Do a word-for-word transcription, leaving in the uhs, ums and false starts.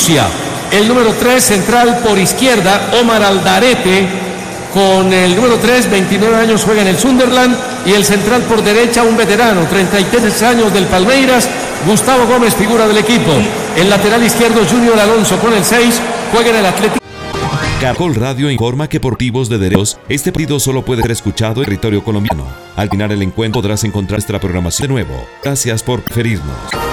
Rusia. El número tres, central por izquierda, Omar Aldarete, con el número tres, veintinueve años, juega en el Sunderland. Y el central por derecha, un veterano, treinta y tres años, del Palmeiras, Gustavo Gómez, figura del equipo. El lateral izquierdo, Junior Alonso, con el seis, juega en el Atlético. Caracol Radio informa que por motivos de derechos, este partido solo puede ser escuchado en territorio colombiano. Al final el encuentro podrás encontrar nuestra programación de nuevo. Gracias por preferirnos.